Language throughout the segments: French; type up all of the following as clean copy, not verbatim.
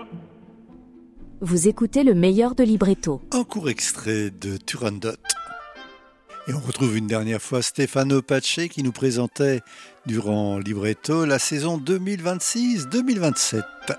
Vous écoutez le meilleur de Libretto. Un court extrait de Turandot. Et on retrouve une dernière fois Stefano Pace qui nous présentait durant Libretto la saison 2026-2027.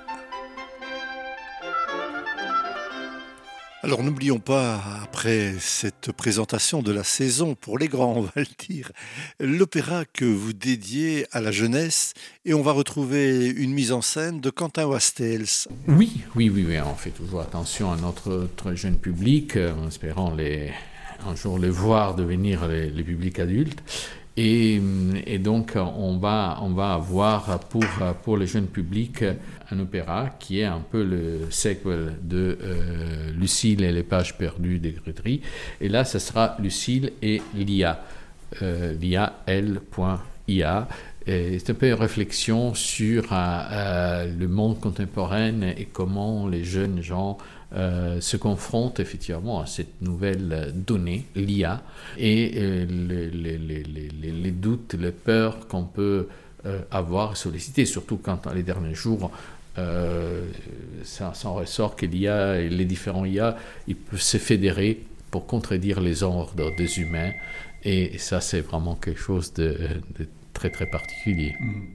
Alors n'oublions pas, après cette présentation de la saison pour les grands, on va le dire, l'opéra que vous dédiez à la jeunesse, et on va retrouver une mise en scène de Quentin Wastels. Oui, on fait toujours attention à notre jeune public, en espérant un jour les voir devenir les publics adultes. Et donc, on va avoir pour les jeunes publics un opéra qui est un peu le sequel de Lucile et les pages perdues des Gréteries. Et là, ce sera Lucile et l'IA, L.IA. C'est un peu une réflexion sur le monde contemporain et comment les jeunes gens se confrontent effectivement à cette nouvelle donnée, l'IA, et les doutes, les peurs qu'on peut avoir, solliciter, surtout quand dans les derniers jours, ça ressort que l'IA et les différents IA, ils peuvent se fédérer pour contredire les ordres des humains, et ça c'est vraiment quelque chose de très très particulier.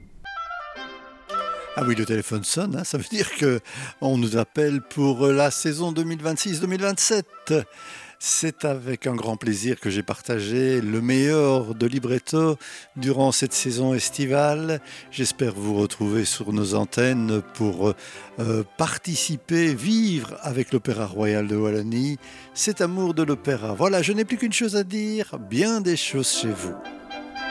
Ah oui, le téléphone sonne, hein, ça veut dire qu'on nous appelle pour la saison 2026-2027. C'est avec un grand plaisir que j'ai partagé le meilleur de Libretto durant cette saison estivale. J'espère vous retrouver sur nos antennes pour participer, vivre avec l'Opéra Royal de Wallonie, cet amour de l'opéra. Voilà, je n'ai plus qu'une chose à dire, bien des choses chez vous.